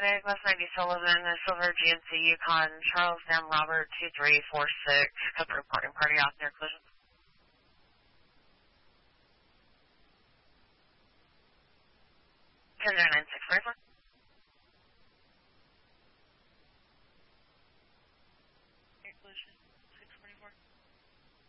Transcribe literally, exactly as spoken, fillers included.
traffic, West ninety Sullivan, the Silver G M C Yukon, Charles M. Robert two three four six, cover reporting party off near collision. ten nine six four four. Collision six forty-four.